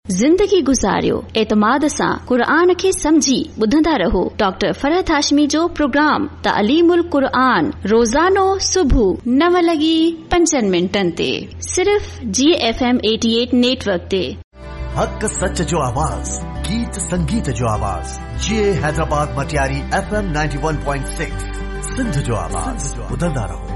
ज़िंदगी गुज़ारियो एतमाद सां क़ुरान खे समझी ॿुधंदा रहो। डॉक्टर फरहत हाशमी जो प्रोग्राम तालीमुल क़ुरान रोज़ानो सुबुह 9:05 ते सिर्फ़ GFM 88 नेटवर्क ते। हक सच जो आवाज़, गीत संगीत जो आवाज़, जे हैदराबाद मटियारी FM 91.6 सिंध जो आवाज़ ॿुधंदा रहो।